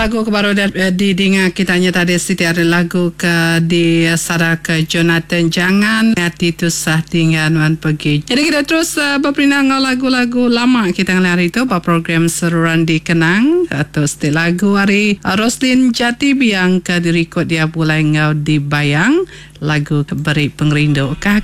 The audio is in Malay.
lagu ke baru didengar kitanya tadi Siti ada lagu ke di Sarah ke Jonathan Jangan hati tu sah tinggal wan pergi. Jadi kita terus berpindah dengan lagu-lagu lama kita hari itu program seruan dikenang atau setiap lagu hari Roslin Jati Biang ke direkod dia mulai ngau dibayang lagu beri pengerindu.